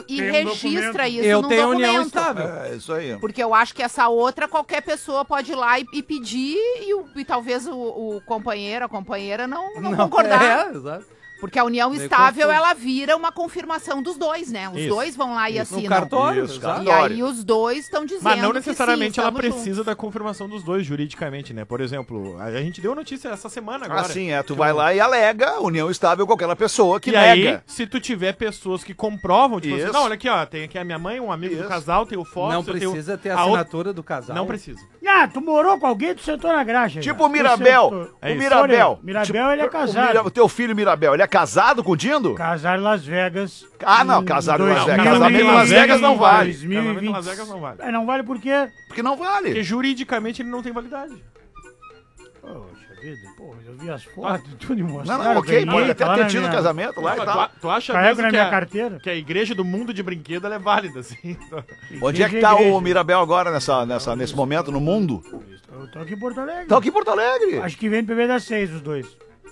e Tem um registra documento. isso Eu num tenho documento. união estável. É, isso aí. Porque eu acho que essa outra, qualquer pessoa pode ir lá e pedir e talvez o companheiro, a companheira não concordar. É, exato. Porque a união Meio estável, confuso. ela vira uma confirmação dos dois, né? Os Isso. dois vão lá e No assinam. cartório, Isso, exato. E aí os dois estão dizendo Mas não que necessariamente sim, ela estamos precisa juntos. da confirmação dos dois juridicamente, né? Por exemplo, a gente deu notícia essa semana agora. Assim, tu vai lá e alega união estável com aquela pessoa que E nega. aí, se tu tiver pessoas que comprovam, tipo assim, Isso. não, olha aqui, ó, tem aqui a minha mãe, um amigo do Isso. casal, tem o foto, Não precisa ter a assinatura do casal. Não precisa. Ah, tu morou com alguém, tu sentou na graxa. Tipo o Mirabel. É O isso. Mirabel. Mirabel, ele é O casado. o teu filho Mirabel, ele é casado com o Dindo? Casado em Las Vegas. Ah, não, casado em Las Vegas. Casamento em Las Vegas não vale. Casamento em Las Vegas não vale. Não vale por quê? Porque não Porque vale. juridicamente ele não tem validade. Poxa vida, porra, eu vi as fotos, tudo e mostraram. Não, ok, ganhei, pode tá lá até na ter tido minha- casamento lá e tal. Tu acha Carrego mesmo na que minha a, carteira. que a igreja do mundo de brinquedo ela é válida, assim? Onde é que tá o Mirabel agora nesse momento no mundo? Eu tô aqui em Porto Alegre. Tá aqui em Porto Alegre. Acho que vem no PB das 6, os dois.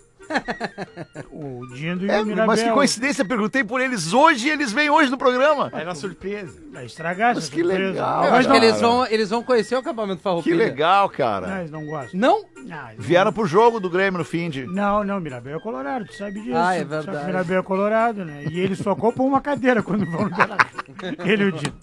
O Dindo e É, o Mirabel. mas que coincidência, eu perguntei por eles hoje e eles vêm hoje no programa. Era surpresa. Vai estragar essa Mas que surpresa. legal, Eu Mas acho não, que eles vão conhecer o acampamento Que Farroupilha. legal, não, cara. eles não gostam. Não? Ah, eles Vieram pro jogo do Grêmio no fim de... Não, Mirabel é colorado, tu sabe disso. Ah, é Só que verdade. Mirabel é colorado, né? E ele só compra uma cadeira quando vão no Beira. Ele e o Dindo.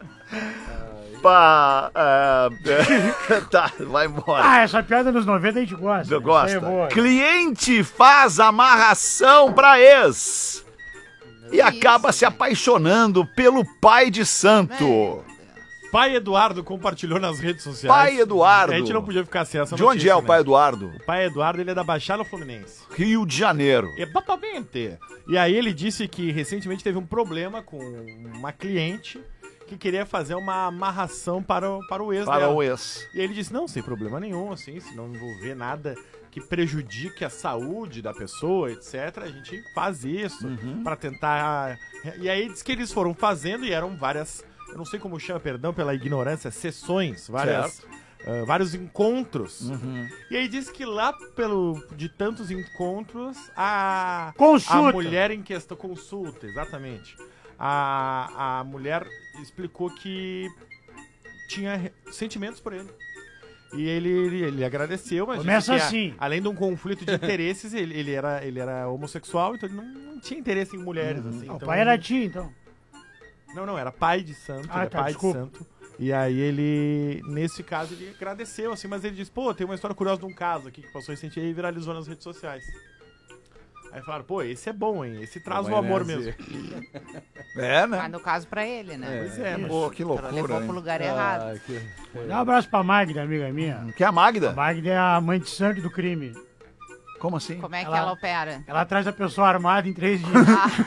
Pá, tá, vai embora. Ah, essa piada nos 90 a gente gosta. Eu Essa gosto. é boa. Cliente faz amarração pra ex e acaba se apaixonando pelo pai de santo. Pai Eduardo compartilhou nas redes sociais. Pai Eduardo. A gente não podia ficar sem essa De onde notícia, é o pai né? Eduardo? O pai Eduardo, ele é da Baixada Fluminense. Rio de Janeiro. Exatamente. E aí ele disse que recentemente teve um problema com uma cliente que queria fazer uma amarração para o ex Para dela. o ex. E ele disse, não, sem problema nenhum, assim, se não envolver nada que prejudique a saúde da pessoa, etc., a gente faz isso pra tentar... E aí diz que eles foram fazendo e eram várias, eu não sei como chama, perdão pela ignorância, sessões, vários encontros. E aí diz que lá de tantos encontros, a Consulta. mulher em questão... Consulta, exatamente. A mulher explicou que tinha sentimentos por ele. E ele agradeceu, mas Começa disse que, assim. além de um conflito de interesses, ele era homossexual, então ele não tinha interesse em mulheres, assim. Ah, o então pai era ti, então. Não, era pai de santo, Ah, ele é tá, pai desculpa. de santo. E aí ele, nesse caso, ele agradeceu, assim, mas ele disse, pô, tem uma história curiosa de um caso aqui que passou recentemente e viralizou nas redes sociais. Aí falaram, pô, esse é bom, hein? Esse traz o amor mesmo. É, né? Mas no caso pra ele, né? Pois é, mas... Pô, que loucura, Levou pro hein? lugar errado. Dá um abraço pra Magda, amiga minha. Que é a Magda? Magda é a mãe de santo do crime. Como assim? Como é que Ela- ela opera? Ela traz a pessoa armada em 3 dias.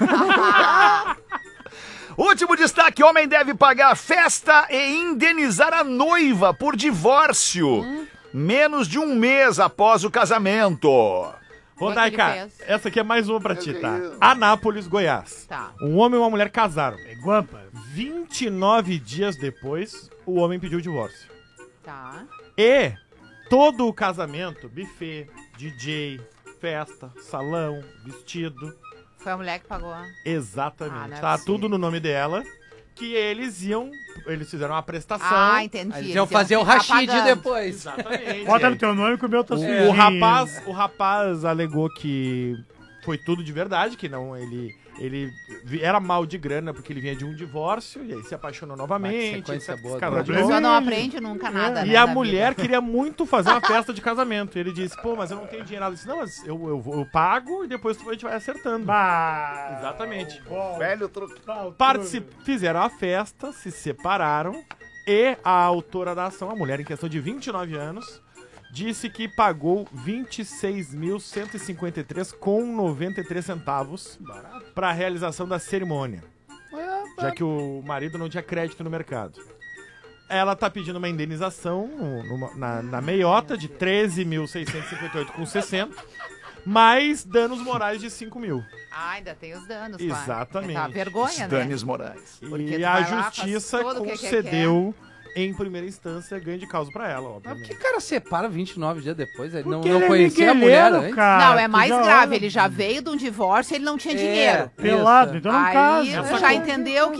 Último destaque: homem deve pagar festa e indenizar a noiva por divórcio. Menos de um mês após o casamento. Rodaica, que ele fez? essa aqui é mais uma pra ti, tá? Anápolis, Goiás. Tá. Um homem e uma mulher casaram. É guampa. 29 dias depois, o homem pediu o divórcio. Tá. E todo o casamento, buffet, DJ, festa, salão, vestido, Foi a mulher que pagou. exatamente. Ah, não é Tá possível. tudo no nome dela, que eles fizeram uma prestação. Ah, entendi. Eles Eles iam fazer o ficar Rashid pagando. depois. Exatamente. Bota É. no teu nome que o meu tá O sujinho. rapaz alegou que foi tudo de verdade, que não, ele era mal de grana porque ele vinha de um divórcio e aí se apaixonou novamente, sequência se boa casou do de A novo. pessoa não aprende nunca nada, né? E a na mulher vida. queria muito fazer uma festa de casamento. Ele disse, pô, mas eu não tenho dinheiro. Ela disse, não, mas eu pago e depois a gente vai acertando. Bah, Exatamente. Velho truque. Fizeram a festa, se separaram e a autora da ação, a mulher em questão de 29 anos, disse que pagou 26.153,93 centavos para a realização da cerimônia, já que o marido não tinha crédito no mercado. Ela tá pedindo uma indenização na meiota de 13.658,60, mais danos morais de 5 mil. Ah, ainda tem os danos, Exatamente. Claro. Tá vergonha, né? Danis Moraes. Porque E tu a vai lá, faz justiça tudo o que concedeu, em primeira instância, ganho de causa pra ela, Mas por obviamente. que o cara separa 29 dias depois? Ele não Porque ele é conhecia a mulher migueleiro, antes? cara. Não, é Tu mais já grave. olha- Ele já veio de um divórcio e ele não tinha dinheiro. Pelado, Isso. então não Aí casa. tu já entendeu